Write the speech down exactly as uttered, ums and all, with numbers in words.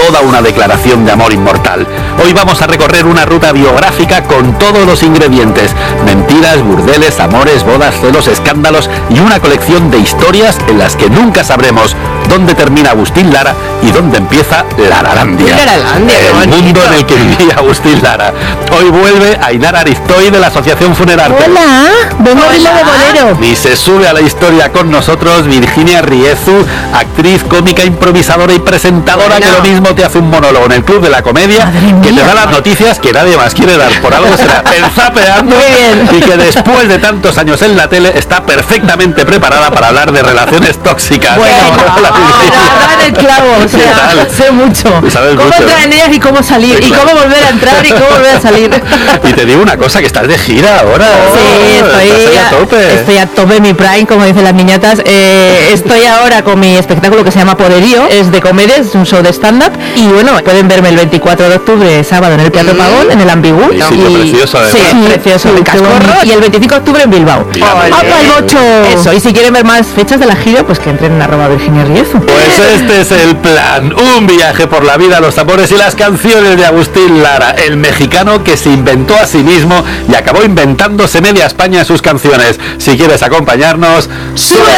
toda una declaración de amor inmortal. Hoy vamos a recorrer una ruta biográfica con todos los ingredientes: mentiras, burdeles, amores, bodas, celos, escándalos y una colección de historias en las que nunca sabremos dónde termina Agustín Lara y dónde empieza Laralandia. Laralandia, el mundo en el que vivía Agustín Lara. Hoy vuelve Ainara Aristoy de la Asociación Funerarte. Hola, vengo a Isla de Bolero. Y se sube a la historia con nosotros Virginia Riezu, actriz, cómica, improvisadora y presentadora, bueno, que lo mismo te hace un monólogo en el Club de la Comedia, que te da las noticias que nadie más quiere dar, por algo será el zapeando, y que después de tantos años en la tele está perfectamente preparada para hablar de relaciones tóxicas. Bueno, no, el clavo, o sea, sé mucho. Cómo mucho, entrar en ellas y cómo salir, sí, y claro, cómo volver a entrar y cómo volver a salir. Y te digo una cosa, que estás de gira ahora. Sí, estoy a, a tope. Estoy a tope, mi prime, como dicen las niñatas. Eh, estoy ahora con mi espectáculo que se llama Poderío, es de comedia, es un show de stand-up. Y bueno, pueden verme el veinticuatro de octubre, sábado, en el Teatro mm. Pagón, en el Ambigú. Sí, sí, y, precioso, sí, sí, precioso, en Cascorro. Y el veinticinco de octubre en Bilbao. ¡Apa el bocho! Eso, y si quieren ver más fechas de la gira, pues que entren en arroba Virginia Riezu. Pues este es el plan, un viaje por la vida, los amores y las canciones de Agustín Lara, el mexicano que se inventó a sí mismo y acabó inventándose media España en sus canciones. Si quieres acompañarnos, ¡sube!